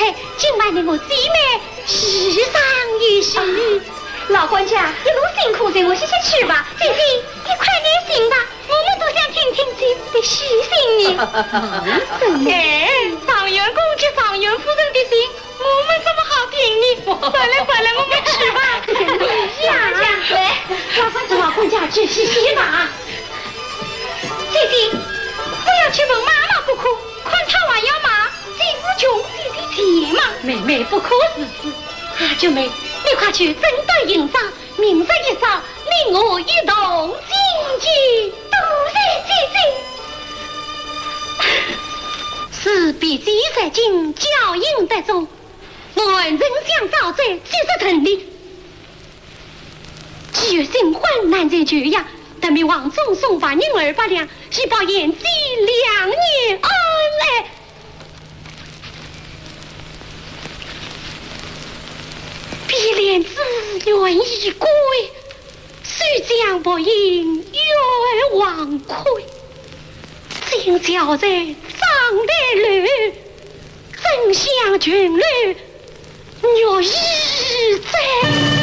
今晚的我姊妹世上一世。 老官家一路辛苦，让我歇歇去吧。 姐姐，你快点行吧，我们都想听听姐夫的喜信呢。 房元公知房元夫人的信，我们怎么好听呢？快来，我们去吧。 来，老官家去洗吧。姐姐，我要去问妈妈不可，看她还要骂姐夫穷姐的钱嘛。 妹妹不可如此。 阿九妹，你快去整顿营帐，明日一早领我一同进去。多谢姐姐。事必记在今，教应得中。我仍想早在及时屯里。既有新婚难在绝呀，但命王总送发200两，以报延期2年安来。必怜子愿已归，须将不应冤枉亏。今朝在张得路，真相群侣若已在。